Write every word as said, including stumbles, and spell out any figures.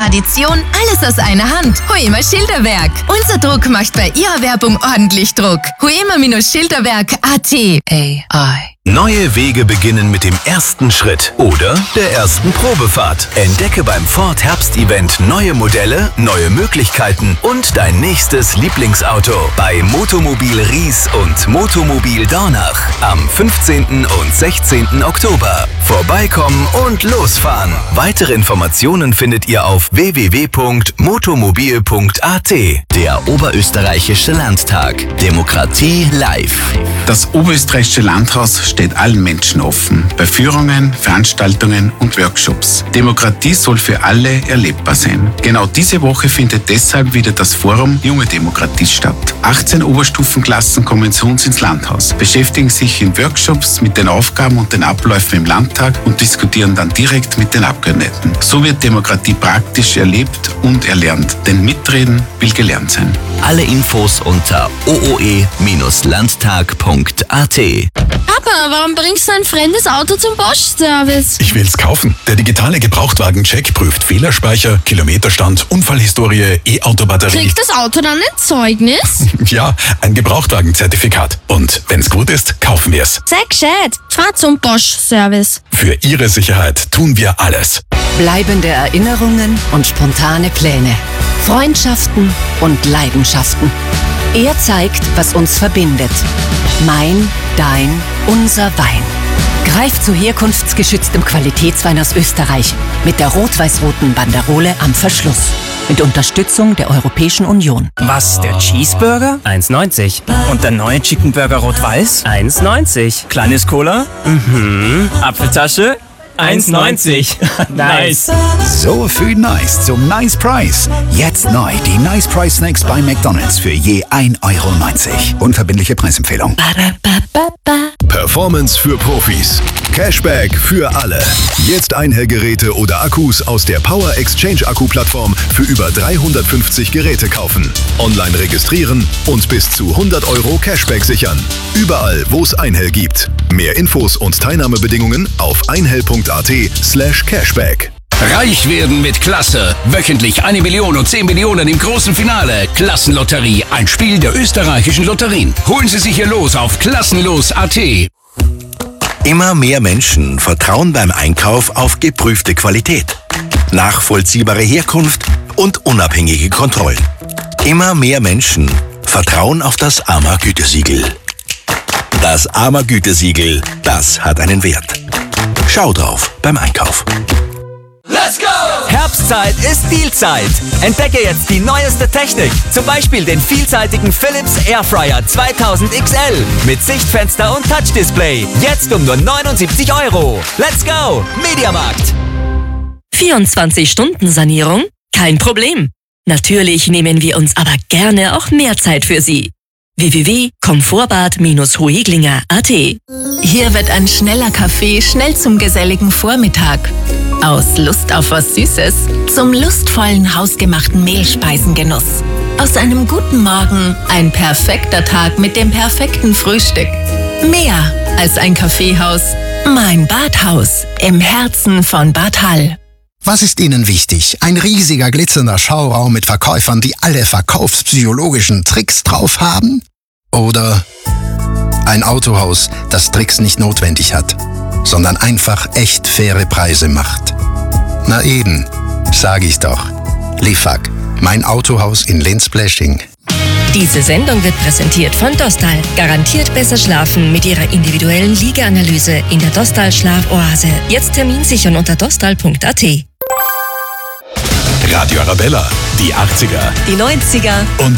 Tradition, alles aus einer Hand. Huemer Schilderwerk. Unser Druck macht bei Ihrer Werbung ordentlich Druck. Huemer-Schilderwerk Punkt A T. A I. Neue Wege beginnen mit dem ersten Schritt oder der ersten Probefahrt. Entdecke beim Ford Herbst-Event neue Modelle, neue Möglichkeiten und dein nächstes Lieblingsauto bei Motomobil Ries und Motomobil Dornach am fünfzehnten und sechzehnten Oktober. Vorbeikommen und losfahren. Weitere Informationen findet ihr auf w w w punkt motomobil punkt a t. Der Oberösterreichische Landtag. Demokratie live. Das Oberösterreichische Landhaus steht allen Menschen offen. Bei Führungen, Veranstaltungen und Workshops. Demokratie soll für alle erlebbar sein. Genau diese Woche findet deshalb wieder das Forum Junge Demokratie statt. achtzehn Oberstufenklassen kommen zu uns ins Landhaus, beschäftigen sich in Workshops mit den Aufgaben und den Abläufen im Landtag und diskutieren dann direkt mit den Abgeordneten. So wird Demokratie praktisch erlebt und erlernt, denn Mitreden will gelernt sein. Alle Infos unter o o e Landtag punkt a t. Papa, warum bringst du ein fremdes Auto zum Bosch-Service? Ich will's kaufen. Der digitale Gebrauchtwagen-Check prüft Fehlerspeicher, Kilometerstand, Unfallhistorie, E-Auto-Batterie. Kriegt das Auto dann ein Zeugnis? Ja, ein Gebrauchtwagenzertifikat. Und wenn's gut ist, kaufen wir's. Sei gescheit. Fahr zum Bosch-Service. Für Ihre Sicherheit tun wir alles. Bleibende Erinnerungen und spontane Pläne. Freundschaften und Leidenschaften. Er zeigt, was uns verbindet. Mein, dein, unser Wein. Greif zu herkunftsgeschütztem Qualitätswein aus Österreich mit der rot-weiß-roten Banderole am Verschluss. Mit Unterstützung der Europäischen Union. Was, der Cheeseburger? eins neunzig. Und der neue Chicken Burger rot-weiß? eins neunzig. Kleines Cola? Mhm. Apfeltasche? eins neunzig. Nice. So viel Nice zum Nice Price. Jetzt neu die Nice Price Snacks bei McDonald's für je ein Euro neunzig. Unverbindliche Preisempfehlung. Performance für Profis. Cashback für alle. Jetzt Einhellgeräte oder Akkus aus der Power Exchange Akku-Plattform für über dreihundertfünfzig Geräte kaufen. Online registrieren und bis zu hundert Euro Cashback sichern. Überall, wo es Einhell gibt. Mehr Infos und Teilnahmebedingungen auf einhell punkt a t slash cashback. Reich werden mit Klasse. Wöchentlich eine Million und zehn Millionen im großen Finale. Klassenlotterie, ein Spiel der österreichischen Lotterien. Holen Sie sich Ihr Los auf klassenlos punkt a t. Immer mehr Menschen vertrauen beim Einkauf auf geprüfte Qualität, nachvollziehbare Herkunft und unabhängige Kontrollen. Immer mehr Menschen vertrauen auf das A M A-Gütesiegel. Das A M A-Gütesiegel, das hat einen Wert. Schau drauf beim Einkauf. Let's go! Herbstzeit ist Dealzeit. Entdecke jetzt die neueste Technik. Zum Beispiel den vielseitigen Philips Airfryer zweitausend X L mit Sichtfenster und Touchdisplay. Jetzt um nur neunundsiebzig Euro. Let's go! Mediamarkt. vierundzwanzig Stunden Sanierung? Kein Problem. Natürlich nehmen wir uns aber gerne auch mehr Zeit für Sie. w w w punkt komfortbad Bindestrich hueglinger punkt a t. Hier wird ein schneller Kaffee schnell zum geselligen Vormittag. Aus Lust auf was Süßes zum lustvollen hausgemachten Mehlspeisengenuss. Aus einem guten Morgen ein perfekter Tag mit dem perfekten Frühstück. Mehr als ein Kaffeehaus. Mein Badhaus im Herzen von Bad Hall. Was ist Ihnen wichtig? Ein riesiger glitzernder Schauraum mit Verkäufern, die alle verkaufspsychologischen Tricks drauf haben? Oder ein Autohaus, das Tricks nicht notwendig hat, sondern einfach echt faire Preise macht? Na eben, sag ich doch. Lifag, mein Autohaus in Linz-Blesching. Diese Sendung wird präsentiert von Dostal. Garantiert besser schlafen mit ihrer individuellen Liegeanalyse in der Dostal Schlafoase. Jetzt Termin sichern unter dostal punkt a t. Radio Arabella, die achtziger Die neunziger und